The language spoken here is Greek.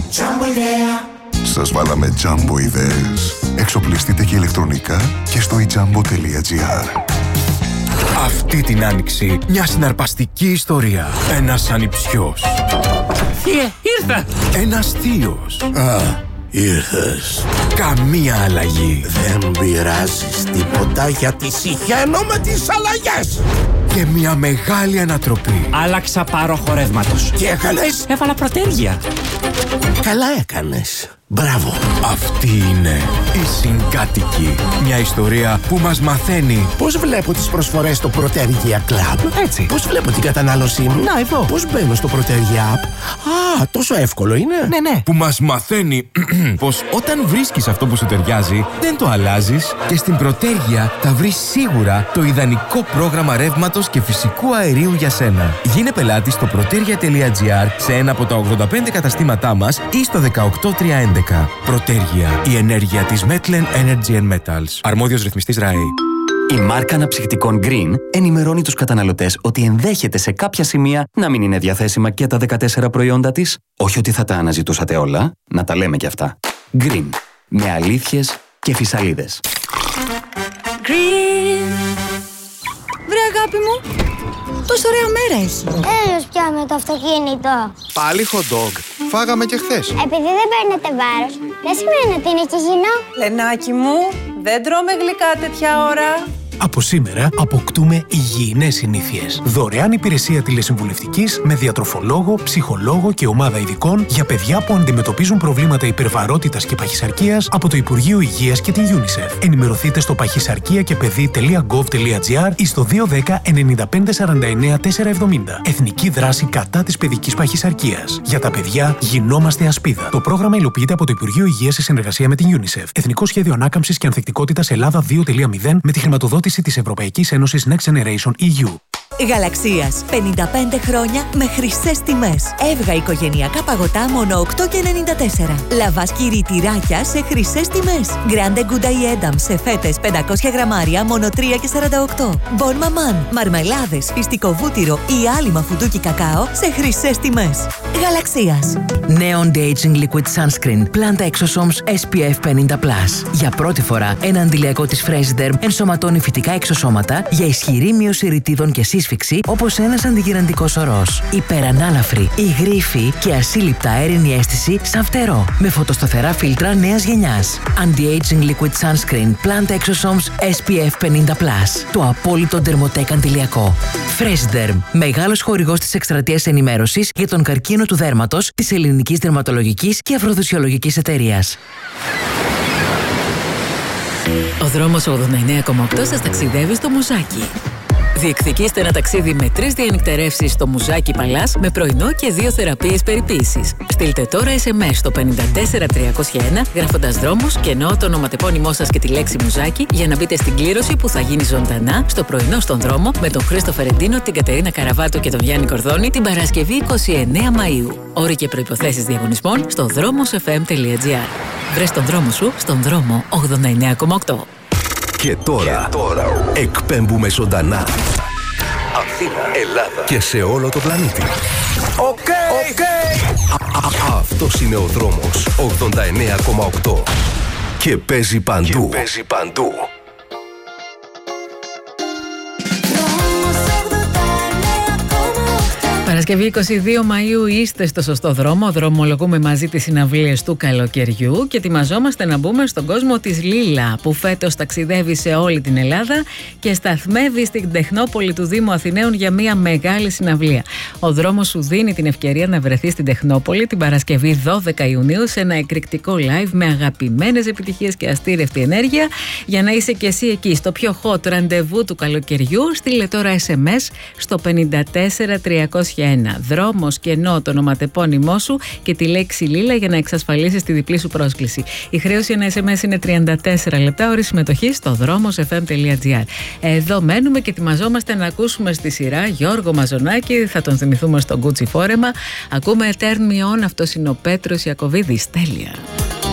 Jumbo idea. Σας βάλαμε Jumbo ιδέες. Εξοπλιστείτε και ηλεκτρονικά και στο ijumbo.gr. Αυτή την άνοιξη μια συναρπαστική ιστορία. Ένας ανιψιός. Ήρθα! Ένας θείος. Ήρθες. Καμία αλλαγή. Δεν πειράζεις τίποτα γιατί συχαίνω με τις αλλαγές. Και μια μεγάλη ανατροπή. Άλλαξα πάροχο ρεύματος. Τι έκανες? Έβαλα προτέρια. Καλά έκανες. Μπράβο. Αυτή είναι η Συγκάτοικοι. Μια ιστορία που μας μαθαίνει Πώς βλέπω τις προσφορές στο Protergia Club? έτσι. Πώς βλέπω την κατανάλωσή μου? Να, εδώ. Πώς μπαίνω στο Protergia App? Τόσο εύκολο είναι. Ναι. Που μας μαθαίνει πως όταν βρίσκεις αυτό που σου ταιριάζει, δεν το αλλάζεις και στην Protergia θα βρεις σίγουρα το ιδανικό πρόγραμμα ρεύματος και φυσικού αερίου για σένα. Γίνε πελάτης στο protergia.gr σε ένα από τα 85 καταστήματά μας ή στο 18311. Protergia, η ενέργεια της Metlen Energy and Metals. Αρμόδιος ρυθμιστής ΡΑΕ. Η μάρκα αναψυκτικών Green ενημερώνει τους καταναλωτές ότι ενδέχεται σε κάποια σημεία να μην είναι διαθέσιμα και τα 14 προϊόντα της. Όχι ότι θα τα αναζητούσατε όλα, να τα λέμε κι αυτά. Green. Με αλήθειες και φυσαλίδες. Green. Βρε αγάπη μου, τόσο ωραία μέρα έχει. Έλος πια με το αυτοκίνητο. Πάλι hot dog. Φάγαμε και χθες. Επειδή δεν παίρνετε βάρος, δεν σημαίνει ότι είναι υγιεινό. Λενάκι μου, δεν τρώμε γλυκά τέτοια ώρα. Από σήμερα αποκτούμε υγιεινές συνήθειες. Δωρεάν υπηρεσία τηλεσυμβουλευτικής με διατροφολόγο, ψυχολόγο και ομάδα ειδικών για παιδιά που αντιμετωπίζουν προβλήματα υπερβαρότητας και παχυσαρκίας από το Υπουργείο Υγείας και την UNICEF. Ενημερωθείτε στο παχυσαρκία-και-παιδί.gov.gr ή στο 210 95 49 470. Εθνική δράση κατά της παιδικής παχυσαρκίας. Για τα παιδιά γινόμαστε ασπίδα. Το πρόγραμμα υλοποιείται από το Υπουργείο Υγείας σε συνεργασία με την UNICEF. Εθνικό Σχέδιο Ανάκαμψης και Ανθεκτικότητας Ελλάδα 2.0 με τη χρηματοδότηση της Ευρωπαϊκής Ένωσης Next Generation EU. Γαλαξίας. 55 χρόνια με χρυσές τιμές. Εύγα οικογενειακά παγωτά μόνο 8,94. Λαβάσκι τυράκια σε χρυσές τιμές. Grande Gouda Edam σε φέτες 500 γραμμάρια μόνο 3,48. Bon Maman. Μαρμελάδες, πιστικό βούτυρο ή άλυμα φουντούκι κακάο σε χρυσές τιμές. Γαλαξίας. Νέο Anti-Aging Liquid Sunscreen. Planta Exosomes SPF 50+. Για πρώτη φορά ένα αντιλιακό της Fresiderm ενσωματώνει φυτικά εξωσώματα για ισχυρή μείωση ρητίδων και σύσφυξη όπως ένας αντιγυραντικός ορός. Υπερανάλαφρη, υγρήφη και ασύλληπτα αέρινη αίσθηση σαν φτερό. Με φωτοσταθερά φίλτρα νέας γενιάς. Anti-Aging Liquid Sunscreen Planta Exosomes SPF 50+. Το απόλυτο ντερμοτέκ αντιλιακό. Fresiderm. Μεγάλος χορηγός της εκστρατείας ενημέρωσης για τον καρκίνο του δέρματος της Ελληνικής Δερματολογικής και Αφροδισιολογικής Εταιρείας. Ο δρόμος 89,8 σας ταξιδεύει στο Μουζάκι. Διεκδικήστε ένα ταξίδι με 3 διανυκτερεύσεις στο Μουζάκι Παλάς με πρωινό και 2 θεραπείες περιποίησης. Στείλτε τώρα SMS στο 54301 γράφοντας δρόμος και εννοώ το ονοματεπώνυμό σας και τη λέξη Μουζάκι για να μπείτε στην κλήρωση που θα γίνει ζωντανά στο πρωινό στον δρόμο με τον Χρήστο Φερεντίνο, την Κατερίνα Καραβάτου και τον Γιάννη Κορδόνη την Παρασκευή 29 Μαΐου. Όροι και προϋποθέσεις διαγωνισμών στο δρόμοσfm.gr. Βρες τον δρόμο σου στον δρόμο 89,8. Και τώρα εκπέμπουμε ζωντανά Αθήνα, Ελλάδα και σε όλο το πλανήτη. Αυτός είναι ο δρόμος 89,8 και παίζει παντού. Παρασκευή 22 Μαΐου είστε στο σωστό δρόμο. Δρομολογούμε μαζί τις συναυλίες του καλοκαιριού και ετοιμαζόμαστε να μπούμε στον κόσμο της Λίλα, που φέτος ταξιδεύει σε όλη την Ελλάδα και σταθμεύει στην Τεχνόπολη του Δήμου Αθηναίων για μια μεγάλη συναυλία. Ο δρόμος σου δίνει την ευκαιρία να βρεθεί στην Τεχνόπολη την Παρασκευή 12 Ιουνίου σε ένα εκρηκτικό live με αγαπημένες επιτυχίες και αστήρευτη ενέργεια. Για να είσαι και εσύ εκεί στο πιο hot ραντεβού του καλοκαιριού, στείλε τώρα SMS στο 54301. Δρόμος και ενώ το ονοματεπώνυμό σου και τη λέξη Λίλα για να εξασφαλίσεις τη διπλή σου πρόσκληση. Η χρέωση ένα SMS είναι 34 λεπτά, ώρες συμμετοχή στο δρόμοσfm.gr. Εδώ μένουμε και ετοιμαζόμαστε να ακούσουμε στη σειρά Γιώργο Μαζονάκη, θα τον θυμηθούμε στο Γκούτσι Φόρεμα. Ακούμε Turn Me On, αυτός είναι ο Πέτρος Ιακωβίδης. Τέλεια.